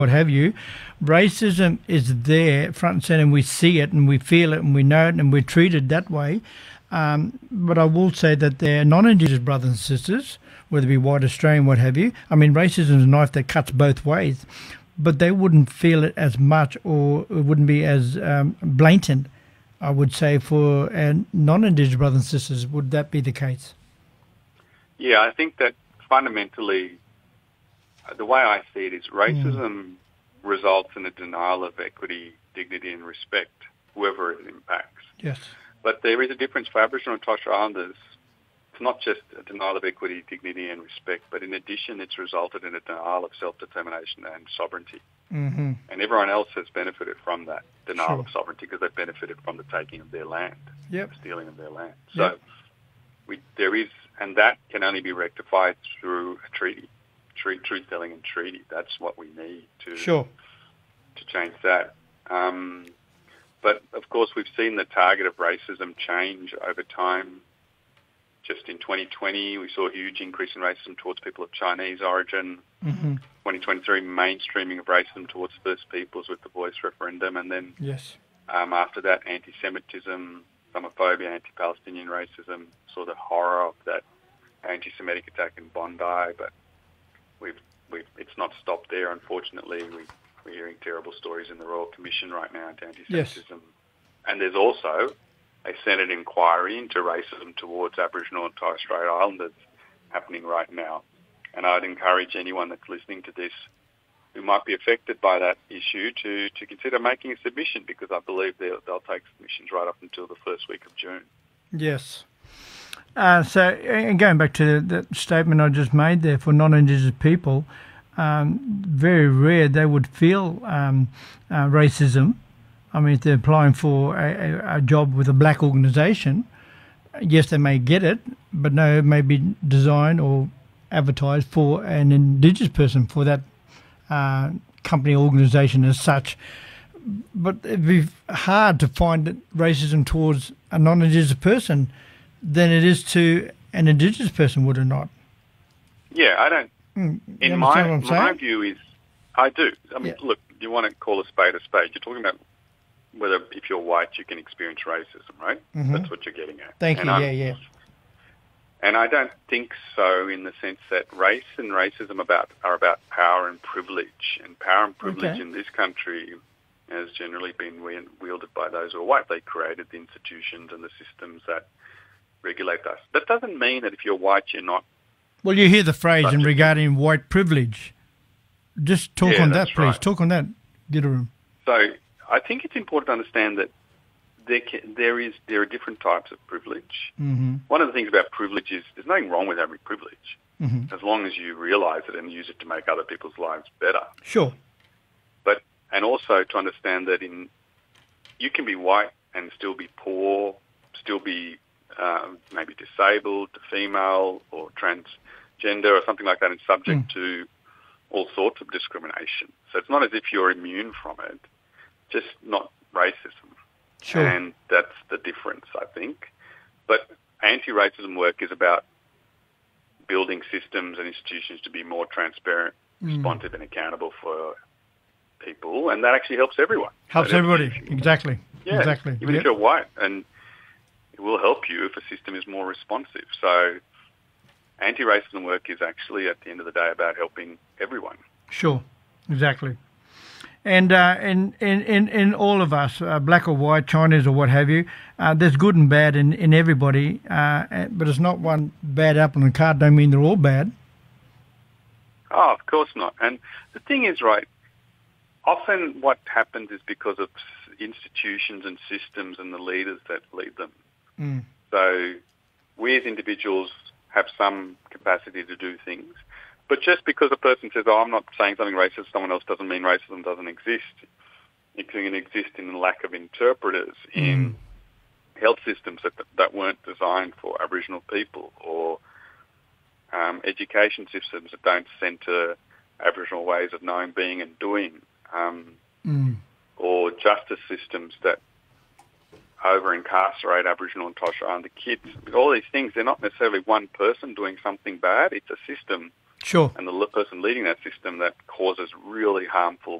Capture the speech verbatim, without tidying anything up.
what have you, racism is there front and centre, and we see it and we feel it and we know it and we're treated that way. Um, but I will say that they're non-Indigenous brothers and sisters, whether it be white Australian, what have you. I mean, racism is a knife that cuts both ways, but they wouldn't feel it as much, or it wouldn't be as um, blatant, I would say, for uh, non-Indigenous brothers and sisters. Would that be the case? Yeah, I think that fundamentally, the way I see it is racism mm. results in a denial of equity, dignity and respect, whoever it impacts. Yes. But there is a difference for Aboriginal and Torres Strait Islanders. It's not just a denial of equity, dignity and respect, but in addition it's resulted in a denial of self-determination and sovereignty. Mm-hmm. And everyone else has benefited from that denial sure. of sovereignty because they've benefited from the taking of their land, yep. the stealing of their land. So yep. we, there is, and that can only be rectified through a treaty. Truth-telling and treaty. That's what we need to sure. to change that. Um, but, of course, we've seen the target of racism change over time. Just in twenty twenty, we saw a huge increase in racism towards people of Chinese origin. Mm-hmm. twenty twenty-three, mainstreaming of racism towards First Peoples with the Voice referendum. And then yes. um, after that, anti-Semitism, Islamophobia, anti-Palestinian racism, saw the horror of that anti-Semitic attack in Bondi. But We've, we've, it's not stopped there, unfortunately. We, we're hearing terrible stories in the Royal Commission right now into anti-Semitism. Yes. And there's also a Senate inquiry into racism towards Aboriginal and Torres Strait Islanders happening right now. And I'd encourage anyone that's listening to this who might be affected by that issue to, to consider making a submission, because I believe they'll, they'll take submissions right up until the first week of June. Yes. Uh, so, and going back to the, the statement I just made there, for non-Indigenous people, um, very rare they would feel um, uh, racism. I mean, if they're applying for a, a, a job with a black organisation, yes, they may get it, but no, it may be designed or advertised for an Indigenous person for that uh, company organisation as such. But it'd be hard to find racism towards a non-Indigenous person than it is to an Indigenous person, would it not? Yeah, I don't. Mm, in my my view is, I do. I mean, yeah. Look, you want to call a spade a spade. You're talking about whether if you're white you can experience racism, right? Mm-hmm. That's what you're getting at. Thank and you. I'm, yeah, yeah. And I don't think so, in the sense that race and racism about are about power and privilege, and power and privilege okay. in this country has generally been wielded by those who are white. They created the institutions and the systems that regulate us. That doesn't mean that if you're white, you're not. Well, you hear the phrase in regarding white privilege. Just talk yeah, on that, please. Right. Talk on that, Gitteroom. So I think it's important to understand that there can, there is there are different types of privilege. Mm-hmm. One of the things about privilege is there's nothing wrong with having privilege, mm-hmm. as long as you realise it and use it to make other people's lives better. Sure. But and also to understand that in you can be white and still be poor, still be Um, maybe disabled, female or transgender or something like that, and subject mm. to all sorts of discrimination. So it's not as if you're immune from it, just not racism. Sure. And that's the difference, I think. But anti-racism work is about building systems and institutions to be more transparent, mm. responsive and accountable for people, and that actually helps everyone. Helps so everybody, you, exactly. Yeah, exactly. even yep. if you're white, and it will help you if a system is more responsive. So anti-racism work is actually, at the end of the day, about helping everyone. Sure, exactly. And uh, in, in, in, in all of us, uh, black or white, Chinese or what have you, uh, there's good and bad in, in everybody, uh, but it's not one bad apple in the cart. Don't mean they're all bad. Oh, of course not. And the thing is, right, often what happens is because of institutions and systems and the leaders that lead them. Mm. So we as individuals have some capacity to do things, but just because a person says, oh, I'm not saying something racist, someone else doesn't mean racism doesn't exist. It can exist in the lack of interpreters, mm. in health systems that that weren't designed for Aboriginal people, or um, education systems that don't centre Aboriginal ways of knowing, being and doing, um, mm. or justice systems that over-incarcerate Aboriginal and Torres Strait Islander kids. All these things, they're not necessarily one person doing something bad. It's a system Sure. And the person leading that system that causes really harmful